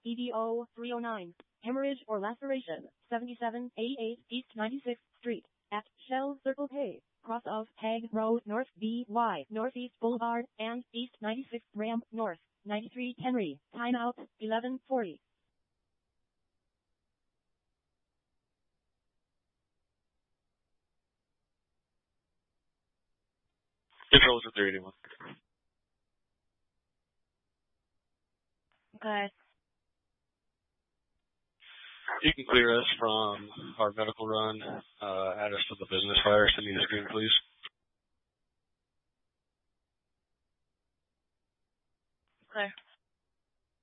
EDO 309. Hemorrhage or laceration. 7788 East 96th Street. At Shell Circle K. Cross of Hague Road North BY. Northeast Boulevard and East 96th Ramp North. 93 Henry. Timeout 11:40. Controls at 381. Okay. You can clear us from our medical run. Add us to the business fire. Send me the screen, please. Okay.